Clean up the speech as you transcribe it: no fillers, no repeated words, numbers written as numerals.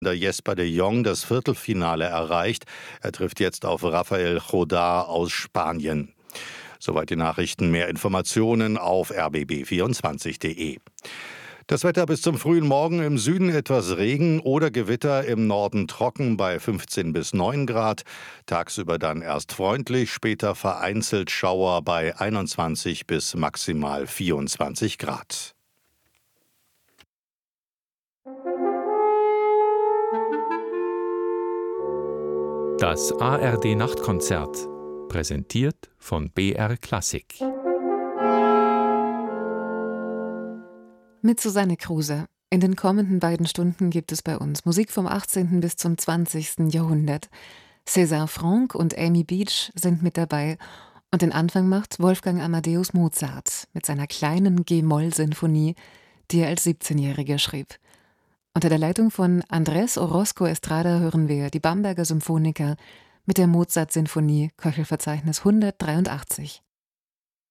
Der Jesper de Jong das Viertelfinale erreicht. Er trifft jetzt auf Rafael Jodar aus Spanien. Soweit die Nachrichten. Mehr Informationen auf rbb24.de. Das Wetter bis zum frühen Morgen: im Süden etwas Regen oder Gewitter, im Norden trocken bei 15 bis 9 Grad. Tagsüber dann erst freundlich, später vereinzelt Schauer bei 21 bis maximal 24 Grad. Das ARD-Nachtkonzert, präsentiert von BR Klassik. Mit Susanne Kruse. In den kommenden beiden Stunden gibt es bei uns Musik vom 18. bis zum 20. Jahrhundert. César Franck und Amy Beach sind mit dabei. Und den Anfang macht Wolfgang Amadeus Mozart mit seiner kleinen G-Moll-Sinfonie, die er als 17-Jähriger schrieb. Unter der Leitung von Andrés Orozco Estrada hören wir die Bamberger Symphoniker mit der Mozart-Sinfonie, Köchelverzeichnis 183.